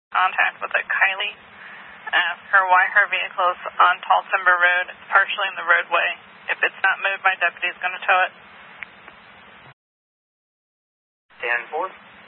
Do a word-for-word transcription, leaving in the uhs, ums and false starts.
Contact with a Kylie. Ask her why her vehicle is on Tall Timber Road, partially in the roadway. If it's not moved, my deputy is going to tow it. ten four.